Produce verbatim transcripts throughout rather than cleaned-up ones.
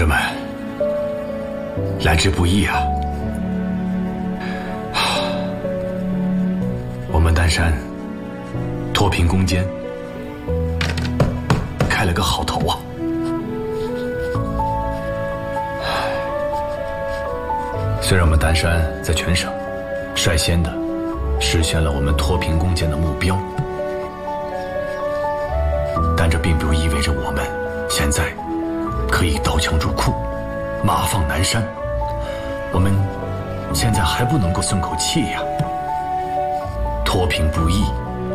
志们，来之不易啊！我们丹山脱贫攻坚开了个好头啊！虽然我们丹山在全省率先的实现了我们脱贫攻坚的目标，但这并不意味着我们现在可以刀枪入库，马放南山。我们现在还不能够松口气呀。脱贫不易，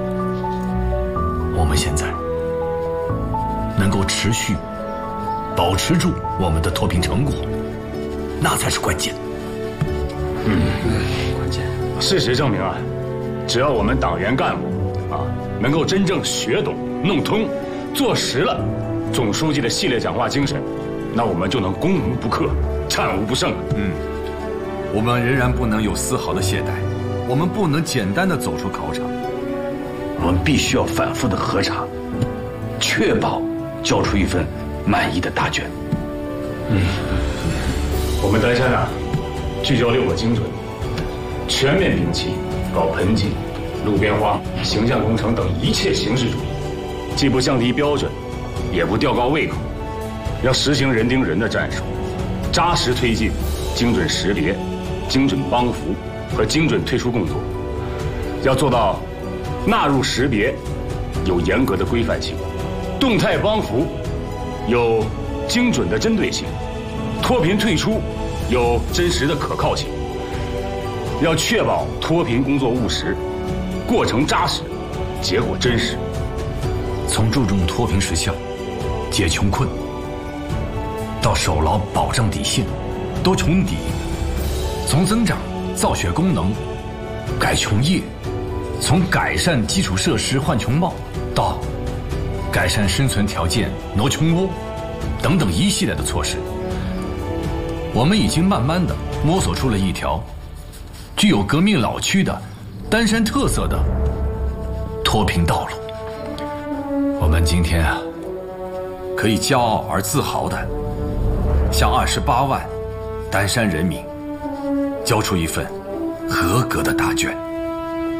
我们现在能够持续保持住我们的脱贫成果，那才是关键。 嗯，关键。事实证明啊，只要我们党员干部啊能够真正学懂、弄通、做实了总书记的系列讲话精神，那我们就能攻无不克，战无不胜。 嗯，我们仍然不能有丝毫的懈怠，我们不能简单的走出考场， 我们必须要反复的核查，确保交出一份满意的答卷。 嗯，我们丹山啊，聚焦六个精准，全面摒弃搞盆景、路边花、形象工程等一切形式主义，既不降低标准，也不吊高胃口，要实行人盯人的战术，扎实推进精准识别、精准帮扶和精准退出工作，要做到纳入识别有严格的规范性，动态帮扶有精准的针对性，脱贫退出有真实的可靠性。要确保脱贫工作务实，过程扎实，结果真实。 从注重脱贫实效、解穷困，到守牢保障底线、多穷底，从增长造血功能、改穷业，从改善基础设施换穷貌，到改善生存条件挪穷窝，等等一系列的措施，我们已经慢慢的摸索出了一条具有革命老区的丹山特色的脱贫道路。我们今天啊，可以骄傲而自豪地向二十八万丹山人民交出一份合格的答卷。